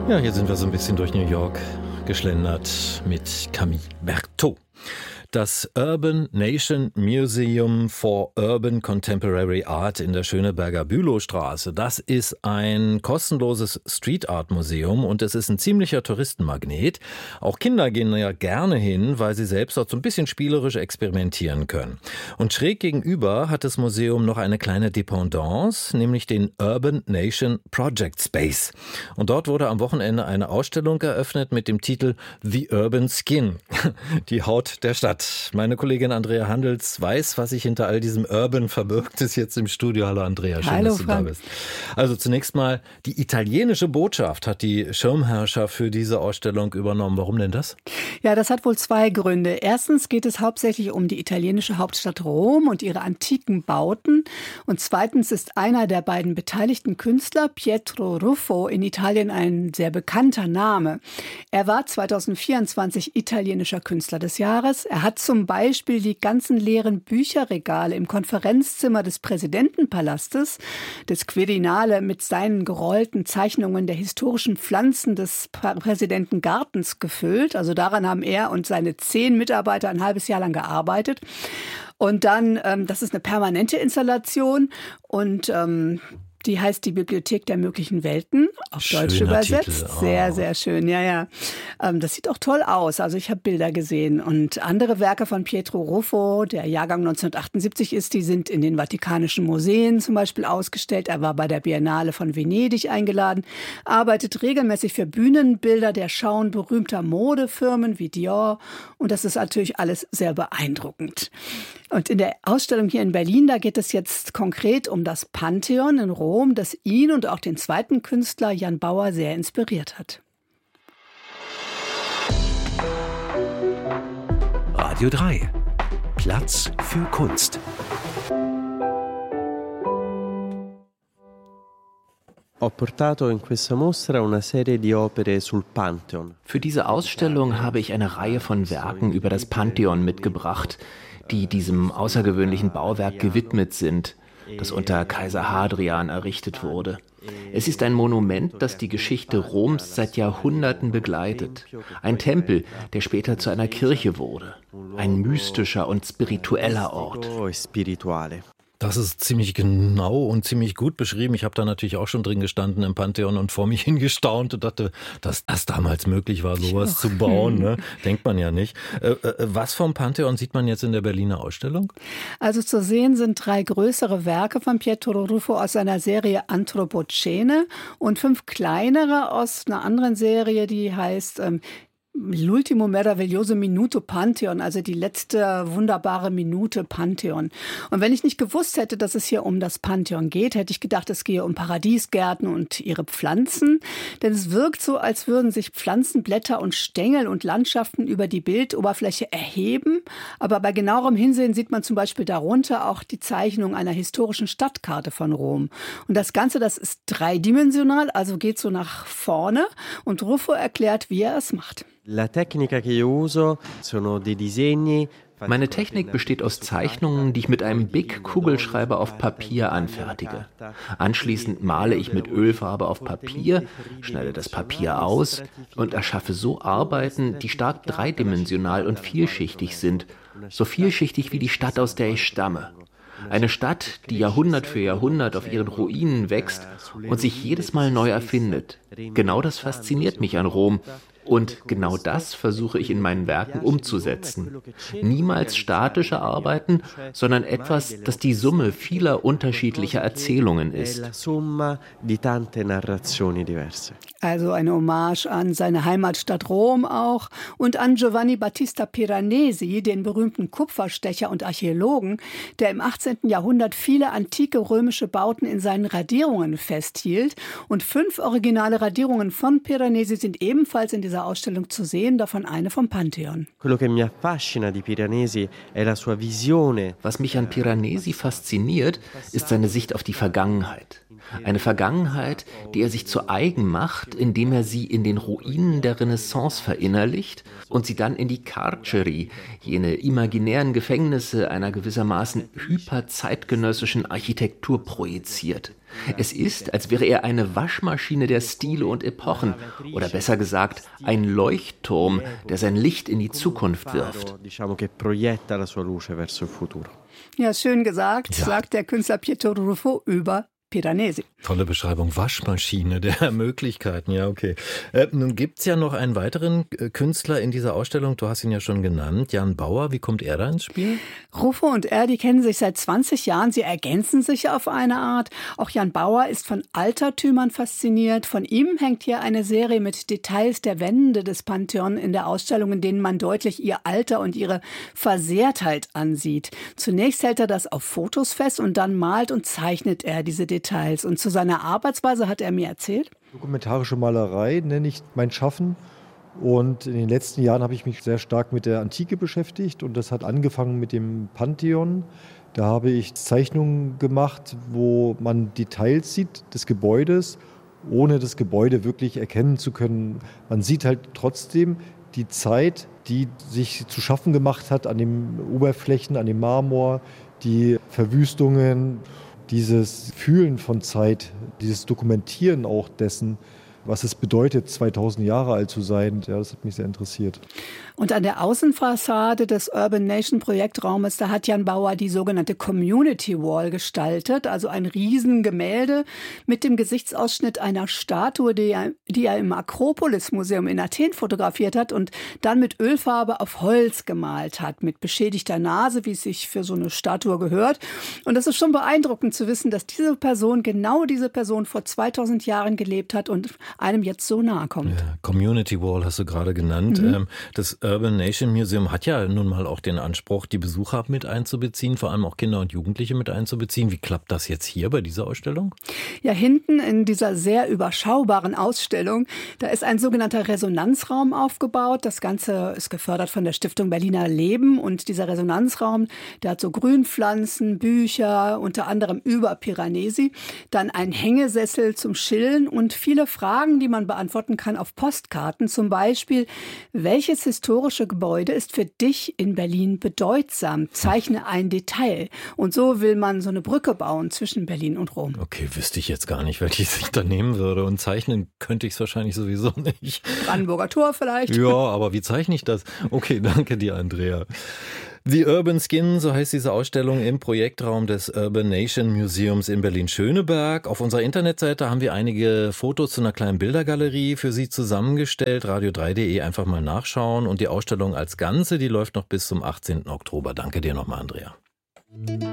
Ja, hier sind wir so ein bisschen durch New York geschlendert mit Camille Berthaud. Das Urban Nation Museum for Urban Contemporary Art in der Schöneberger Bülowstraße, das ist ein kostenloses Street Art Museum und es ist ein ziemlicher Touristenmagnet. Auch Kinder gehen ja gerne hin, weil sie selbst dort so ein bisschen spielerisch experimentieren können. Und schräg gegenüber hat das Museum noch eine kleine Dependance, nämlich den Urban Nation Project Space. Und dort wurde am Wochenende eine Ausstellung eröffnet mit dem Titel The Urban Skin, die Haut der Stadt. Meine Kollegin Andrea Handels weiß, was sich hinter all diesem Urban verbirgt, ist jetzt im Studio. Hallo Andrea, schön, dass du da bist. Also zunächst mal, die italienische Botschaft hat die Schirmherrschaft für diese Ausstellung übernommen. Warum denn das? Ja, das hat wohl zwei Gründe. Erstens geht es hauptsächlich um die italienische Hauptstadt Rom und ihre antiken Bauten. Und zweitens ist einer der beiden beteiligten Künstler, Pietro Ruffo, in Italien ein sehr bekannter Name. Er war 2024 italienischer Künstler des Jahres. Er hat zum Beispiel die ganzen leeren Bücherregale im Konferenzzimmer des Präsidentenpalastes, des Quirinale, mit seinen gerollten Zeichnungen der historischen Pflanzen des Präsidentengartens gefüllt. Also daran haben er und seine 10 Mitarbeiter ein halbes Jahr lang gearbeitet. Und dann, das ist eine permanente Installation und die heißt die Bibliothek der möglichen Welten, auf Deutsch übersetzt. Oh. Sehr, sehr schön, ja. Das sieht auch toll aus. Also ich habe Bilder gesehen. Und andere Werke von Pietro Ruffo, der Jahrgang 1978 ist, die sind in den Vatikanischen Museen zum Beispiel ausgestellt. Er war bei der Biennale von Venedig eingeladen, arbeitet regelmäßig für Bühnenbilder der Schauen berühmter Modefirmen wie Dior. Und das ist natürlich alles sehr beeindruckend. Und in der Ausstellung hier in Berlin, da geht es jetzt konkret um das Pantheon in Rom, das ihn und auch den zweiten Künstler Jan Bauer sehr inspiriert hat. Radio 3. Platz für Kunst. Für diese Ausstellung habe ich eine Reihe von Werken über das Pantheon mitgebracht, die diesem außergewöhnlichen Bauwerk gewidmet sind, das unter Kaiser Hadrian errichtet wurde. Es ist ein Monument, das die Geschichte Roms seit Jahrhunderten begleitet. Ein Tempel, der später zu einer Kirche wurde. Ein mystischer und spiritueller Ort. Das ist ziemlich genau und ziemlich gut beschrieben. Ich habe da natürlich auch schon drin gestanden im Pantheon und vor mich hingestaunt und dachte, dass das damals möglich war, sowas zu bauen. Ne? Denkt man ja nicht. Was vom Pantheon sieht man jetzt in der Berliner Ausstellung? Also zu sehen sind 3 größere Werke von Pietro Ruffo aus seiner Serie Anthropocene und 5 kleinere aus einer anderen Serie, die heißt L'ultimo meraviglioso minuto Pantheon, also die letzte wunderbare Minute Pantheon. Und wenn ich nicht gewusst hätte, dass es hier um das Pantheon geht, hätte ich gedacht, es gehe um Paradiesgärten und ihre Pflanzen. Denn es wirkt so, als würden sich Pflanzenblätter und Stängel und Landschaften über die Bildoberfläche erheben. Aber bei genauerem Hinsehen sieht man zum Beispiel darunter auch die Zeichnung einer historischen Stadtkarte von Rom. Und das Ganze, das ist dreidimensional, also geht so nach vorne. Und Ruffo erklärt, wie er es macht. Meine Technik besteht aus Zeichnungen, die ich mit einem Bic-Kugelschreiber auf Papier anfertige. Anschließend male ich mit Ölfarbe auf Papier, schneide das Papier aus und erschaffe so Arbeiten, die stark dreidimensional und vielschichtig sind. So vielschichtig wie die Stadt, aus der ich stamme. Eine Stadt, die Jahrhundert für Jahrhundert auf ihren Ruinen wächst und sich jedes Mal neu erfindet. Genau das fasziniert mich an Rom. Und genau das versuche ich in meinen Werken umzusetzen. Niemals statische Arbeiten, sondern etwas, das die Summe vieler unterschiedlicher Erzählungen ist. Also eine Hommage an seine Heimatstadt Rom auch und an Giovanni Battista Piranesi, den berühmten Kupferstecher und Archäologen, der im 18. Jahrhundert viele antike römische Bauten in seinen Radierungen festhielt. Und 5 originale Radierungen von Piranesi sind ebenfalls in dieser Ausstellung zu sehen, davon eine vom Pantheon. Was mich an Piranesi fasziniert, ist seine Sicht auf die Vergangenheit. Eine Vergangenheit, die er sich zu eigen macht, indem er sie in den Ruinen der Renaissance verinnerlicht und sie dann in die Carceri, jene imaginären Gefängnisse einer gewissermaßen hyperzeitgenössischen Architektur projiziert. Es ist, als wäre er eine Waschmaschine der Stile und Epochen. Oder besser gesagt, ein Leuchtturm, der sein Licht in die Zukunft wirft. Ja, schön gesagt, sagt der Künstler Pietro Ruffo über Piranesi. Tolle Beschreibung, Waschmaschine der Möglichkeiten, ja, okay. Nun gibt's ja noch einen weiteren Künstler in dieser Ausstellung, du hast ihn ja schon genannt, Jan Bauer. Wie kommt er da ins Spiel? Ruffo und er, die kennen sich seit 20 Jahren, sie ergänzen sich auf eine Art. Auch Jan Bauer ist von Altertümern fasziniert. Von ihm hängt hier eine Serie mit Details der Wände des Pantheon in der Ausstellung, in denen man deutlich ihr Alter und ihre Versehrtheit ansieht. Zunächst hält er das auf Fotos fest und dann malt und zeichnet er diese Details. Und zu seiner Arbeitsweise hat er mir erzählt: Dokumentarische Malerei nenne ich mein Schaffen. Und in den letzten Jahren habe ich mich sehr stark mit der Antike beschäftigt. Und das hat angefangen mit dem Pantheon. Da habe ich Zeichnungen gemacht, wo man Details sieht des Gebäudes, ohne das Gebäude wirklich erkennen zu können. Man sieht halt trotzdem die Zeit, die sich zu schaffen gemacht hat an den Oberflächen, an dem Marmor, die Verwüstungen. Dieses Fühlen von Zeit, dieses Dokumentieren auch dessen, was es bedeutet, 2000 Jahre alt zu sein, ja, das hat mich sehr interessiert. Und an der Außenfassade des Urban Nation Projektraumes, da hat Jan Bauer die sogenannte Community Wall gestaltet, also ein Riesengemälde mit dem Gesichtsausschnitt einer Statue, die er im Akropolis-Museum in Athen fotografiert hat und dann mit Ölfarbe auf Holz gemalt hat, mit beschädigter Nase, wie es sich für so eine Statue gehört. Und es ist schon beeindruckend zu wissen, dass genau diese Person vor 2000 Jahren gelebt hat und einem jetzt so nahe kommt. Ja, Community Wall hast du gerade genannt. Das Urban Nation Museum hat ja nun mal auch den Anspruch, die Besucher mit einzubeziehen, vor allem auch Kinder und Jugendliche mit einzubeziehen. Wie klappt das jetzt hier bei dieser Ausstellung? Ja, hinten in dieser sehr überschaubaren Ausstellung, da ist ein sogenannter Resonanzraum aufgebaut. Das Ganze ist gefördert von der Stiftung Berliner Leben und dieser Resonanzraum, der hat so Grünpflanzen, Bücher, unter anderem über Piranesi, dann ein Hängesessel zum Chillen und viele Fragen, die man beantworten kann auf Postkarten. Zum Beispiel, welches historische Gebäude ist für dich in Berlin bedeutsam? Zeichne ein Detail. Und so will man so eine Brücke bauen zwischen Berlin und Rom. Okay, wüsste ich jetzt gar nicht, welches ich da nehmen würde. Und zeichnen könnte ich es wahrscheinlich sowieso nicht. Brandenburger Tor vielleicht. Ja, aber wie zeichne ich das? Okay, danke dir, Andrea. The Urban Skin, so heißt diese Ausstellung im Projektraum des Urban Nation Museums in Berlin-Schöneberg. Auf unserer Internetseite haben wir einige Fotos zu einer kleinen Bildergalerie für Sie zusammengestellt. radio3.de einfach mal nachschauen. Und die Ausstellung als Ganze, die läuft noch bis zum 18. Oktober. Danke dir nochmal, Andrea.